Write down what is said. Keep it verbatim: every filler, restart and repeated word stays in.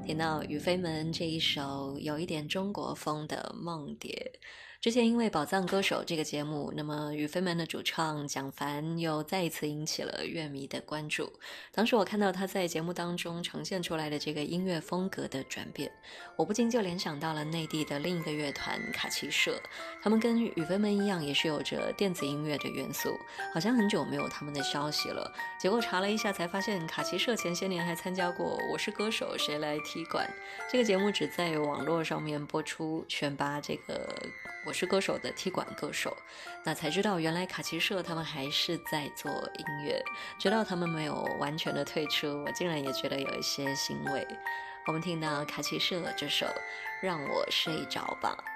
听到雨飞门这一首有一点中国风的梦蝶。之前因为宝藏歌手这个节目，那么雨飞门的主唱蒋凡又再一次引起了乐迷的关注。当时我看到他在节目当中呈现出来的这个音乐风格的转变，我不禁就联想到了内地的另一个乐团卡奇社，他们跟雨飞门一样也是有着电子音乐的元素，好像很久没有他们的消息了。结果查了一下才发现，卡奇社前些年还参加过《我是歌手谁来踢馆》这个节目，只在网络上面播出，选拔这个我是歌手的踢馆歌手，那才知道原来卡奇社他们还是在做音乐，直到他们没有完全的退出，我竟然也觉得有一些欣慰。我们听到卡奇社这首让我睡着吧。